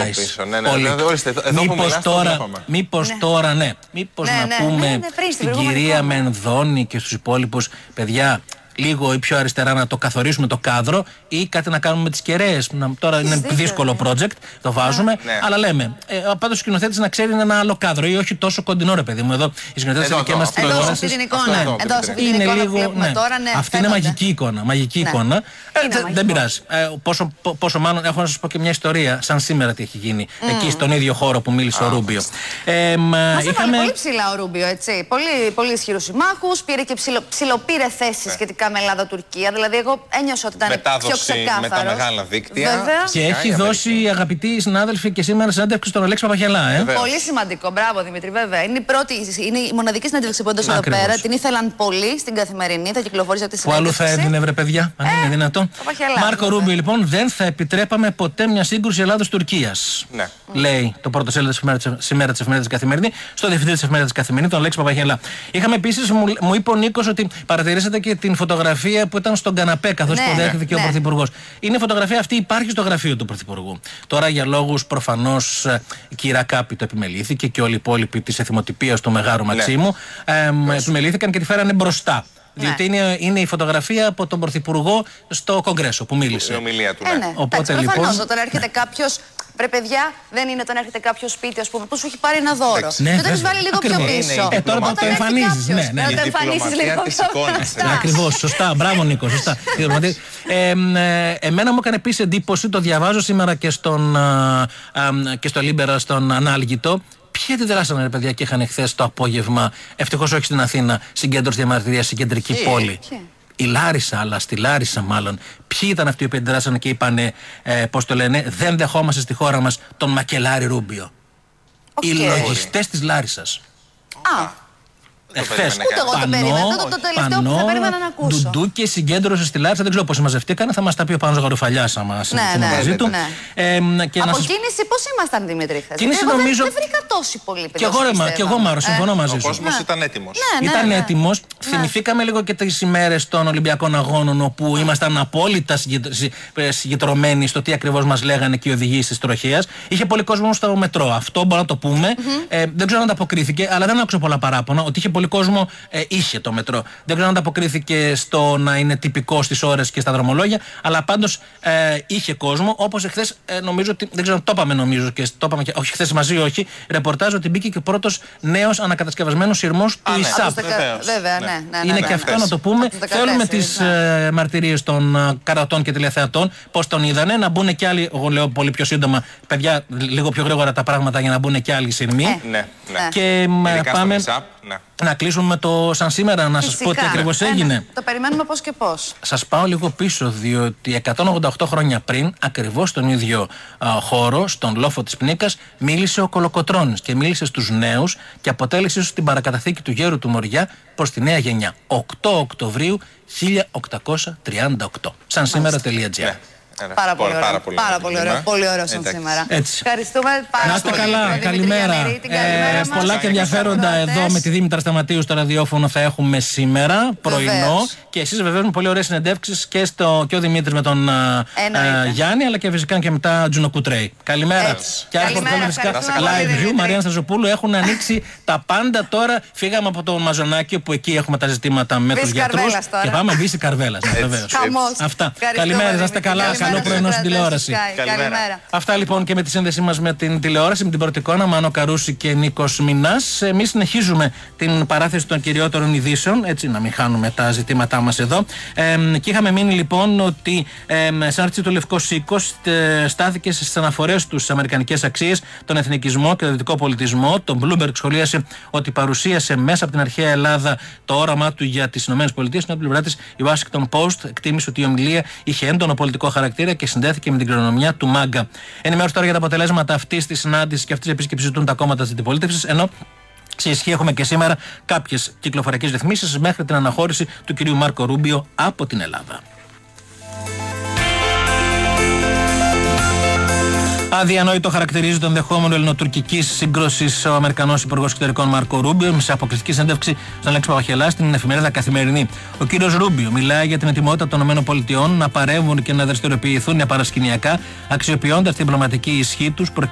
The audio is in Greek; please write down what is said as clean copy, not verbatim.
Μήπως τώρα, μήπως να πούμε στην κυρία Μενδώνη και στους υπόλοιπους, παιδιά, λίγο ή πιο αριστερά να το καθορίσουμε το κάδρο ή κάτι να κάνουμε με τις κεραίες. Τώρα είναι δύσκολο project, το βάζουμε, αλλά λέμε. Πάντως ο σκηνοθέτης να ξέρει ένα άλλο κάδρο ή όχι τόσο κοντινό, ρε παιδί μου. Εδώ οι σκηνοθέτες είναι και μας τηλεόρασης. Εδώ σε αυτή την εικόνα. Είναι λίγο. Αυτή είναι μαγική εικόνα. Μαγική εικόνα. Δεν πειράζει. Πόσο μάλλον έχω να σας πω και μια ιστορία, σαν σήμερα τι έχει γίνει εκεί στον ίδιο χώρο που μίλησε ο Ρούμπιο. Μας έβαλε πολύ ψηλά ο Ρούμπιο, έτσι. Πολύ ισχυρούς συμμάχους, πήρε και ψηλοπήρε θέσεις σχετικά με Ελλάδα-Τουρκία. Δηλαδή, εγώ ένιωσα ότι ήταν πιο ξεκάθαρο. Με τα μεγάλα δίκτυα. Βέβαια. Και έχει δώσει, αγαπητοί συνάδελφοι, και σήμερα συνέντευξη στον Αλέξη Παπαχελά. Πολύ σημαντικό. Μπράβο, Δημήτρη, βέβαια. Είναι η μοναδική συνέντευξη που έδωσε εδώ πέρα. Την ήθελαν πολύ στην Καθημερινή. Θα κυκλοφορήσει αυτή τη συνέντευξη. Πού αλλού θα έδινε, βρε παιδιά, αν είναι δυνατόν. Μάρκο Ρούμπιο, λοιπόν, δεν θα επιτρέπαμε ποτέ μια σύγκρουση Ελλάδος-Τουρκίας. Ναι. Λέει το πρώτο σέλιδο σήμερα τη εφημερίδα Καθημερινή, στο διευθυντή τη εφημερίδα Καθημερινή, τον Αλέξη Παπαχελά. Είχαμε επίσης, μου είπε ο Νίκος ότι παρατηρήσατε και την φωτογραφία που ήταν στον καναπέ καθώς υποδέχθηκε ο Πρωθυπουργός. Είναι η φωτογραφία αυτή, υπάρχει στο γραφείο του Πρωθυπουργού. Τώρα για λόγους προφανώς και η Ρακάπη το επιμελήθηκε και όλοι οι υπόλοιποι της εθιμοτυπίας του Μεγάρου Μαξίμου επιμελήθηκαν και τη φέρανε μπροστά. Διότι είναι η φωτογραφία από τον Πρωθυπουργό στο Κογκρέσο που μίλησε. Η ομιλία του. Οπότε προφανώς όταν έρχεται κάποιος. Βρε παιδιά, δεν είναι όταν έρχεται κάποιο σπίτι, ας πούμε, που σου έχει πάρει ένα δώρο. Και το έχεις βάλει λίγο πιο πίσω. Τώρα το εμφανίζεις. Ναι, το εμφανίζεις λίγο πιο πίσω. Ακριβώς, σωστά. Μπράβο, Νίκο, σωστά. Εμένα μου έκανε επίσης εντύπωση, το διαβάζω σήμερα και στο Λίμπερα, στον Ανάλγητο. Ποιοι αντιδράσανε, ρε παιδιά, και είχαν χθες το απόγευμα, ευτυχώς όχι στην Αθήνα, συγκέντρωση διαμαρτυρίας στην κεντρική πόλη. Η Λάρισα, αλλά στη Λάρισα μάλλον. Ποιοι ήταν αυτοί που αντιδράσανε και είπανε, πώς το λένε, δεν δεχόμαστε στη χώρα μας τον Μακελάρη Ρούμπιο. Οι λογιστές της Λάρισσας. Εχθές. Ούτε εγώ το περίμενα. Το τελευταίο που θα περίμενα να ακούσω. Ντουντούκε συγκέντρωση στη Λάρισα, δεν ξέρω πώς μαζευτήκανε, θα μας τα πει ο Πάνος Γαρουφαλιάς άμα συνεχίσουμε μαζί του. Από κίνηση πώς ήμασταν, Δημήτρη, χθες? Κίνηση νομίζω. Δεν βρήκα τόση πολύ Και εγώ Μάρο, συμφωνώ μαζί σου. Ο κόσμος ήταν έτοιμος. Ήταν έτοιμος. Θυμηθήκαμε λίγο και τις ημέρες των Ολυμπιακών Αγώνων όπου ήμασταν απόλυτα συγκεντρωμένοι στο τι ακριβώς μας λέγανε και οι οδηγοί της τροχέας. Είχε πολύ κόσμο στο μετρό. Αυτό μπορούμε να το πούμε. Δεν ξέρω αν ανταποκρίθηκε, αλλά δεν άκουσα πολλά παράπονα ότι είχε πολύ κόσμο. Είχε το μετρό. Δεν ξέρω αν ανταποκρίθηκε στο να είναι τυπικό στις ώρες και στα δρομολόγια, αλλά πάντως είχε κόσμο. Όπως εχθές, νομίζω ότι. Δεν ξέρω αν το είπαμε, νομίζω και το είπαμε. Όχι, χθες μαζί, όχι. Ρεπορτάζ ότι μπήκε και ο πρώτος νέος ανακατασκευασμένος σειρμός του ΙΣΑΠ. Βέβαια, ναι. Είναι και αυτό να το πούμε. Θέλουμε τις μαρτυρίες των καρατών και τηλεθεατών, πώς τον είδανε, να μπουν και άλλοι. Εγώ λέω πολύ πιο σύντομα, παιδιά, λίγο πιο γρήγορα τα πράγματα για να μπουν και άλλοι σειρμοί. Και πάμε. Να κλείσουμε με το σαν σήμερα, να σας πω τι ακριβώς έγινε. Το περιμένουμε πώς και πώς. Σας πάω λίγο πίσω, διότι 188 χρόνια πριν, ακριβώς στον ίδιο χώρο, στον λόφο της Πνίκας, μίλησε ο Κολοκοτρώνης και μίλησε στους νέους και αποτέλεσε ίσως την παρακαταθήκη του γέρου του Μοριά προς τη νέα γενιά. 8 Οκτωβρίου 1838. Σαν σήμερα.gr. Πάρα πολύ ωραίο. Πολύ ωραίο σαν σήμερα. Ευχαριστούμε πάρα πολύ. Να είστε καλά. Καλημέρα. Πολλά και ενδιαφέροντα εδώ με τη Δήμητρα Σταματίου στο ραδιόφωνο θα έχουμε σήμερα πρωινό. Και εσείς βεβαίως με πολύ ωραίες συνεντεύξεις και ο Δημήτρης με τον Γιάννη, αλλά και φυσικά και μετά Τζουνοκουτρέι. Καλημέρα. Και άλλοι πορτέλα φυσικά live view. Μαριάννα Σταζοπούλου έχουν ανοίξει τα πάντα τώρα. Φύγαμε από το Μαζονάκι που εκεί έχουμε τα ζητήματα με τους γιατρούς. Και πάμε Βύση Καρβέλας. Αυτά. Καλημέρα, να είστε καλά. Καλό πρωινό στην τηλεόραση. Καλημέρα. Αυτά λοιπόν και με τη σύνδεσή μας με την τηλεόραση, με την πρώτη εικόνα, Μάνο Καρούση και Νίκος Μινάς. Εμείς συνεχίζουμε την παράθεση των κυριότερων ειδήσεων, έτσι να μην χάνουμε τα ζητήματά μας εδώ. Και είχαμε μείνει λοιπόν ότι σε άρτηση του Λευκός Οίκος στάθηκε στις αναφορές του στις αμερικανικές αξίες, τον εθνικισμό και τον δυτικό πολιτισμό. Το Bloomberg σχολίασε ότι παρουσίασε μέσα από την αρχαία Ελλάδα το όραμά του για τις ΗΠΑ. Στην άλλη πλευρά της, η Washington Post εκτίμησε ότι η ομιλία είχε έντονο πολιτικό χαρακτήρα και συνδέθηκε με την κληρονομιά του Μάγκα. Ενημέρωση τώρα για τα αποτελέσματα αυτής της συνάντησης και αυτής της επίσκεψης ζητούν τα κόμματα της αντιπολίτευσης, ενώ σε ισχύ έχουμε και σήμερα κάποιες κυκλοφοριακές ρυθμίσεις μέχρι την αναχώρηση του κυρίου Μάρκο Ρούμπιο από την Ελλάδα. Αδιανόητο χαρακτηρίζει τον ενδεχόμενο ελληνοτουρκική σύγκρουση ο Αμερικανός Υπουργός Εξωτερικών Μάρκο Ρούμπιο σε αποκριστική συνέντευξη στον Αλέξη Παπαχελά στην εφημερίδα Καθημερινή. Ο κύριος Ρούμπιο μιλάει για την ετοιμότητα των ΗΠΑ να παρέμβουν και να δραστηριοποιηθούν παρασκηνιακά, αξιοποιώντας την διπλωματική ισχύ τους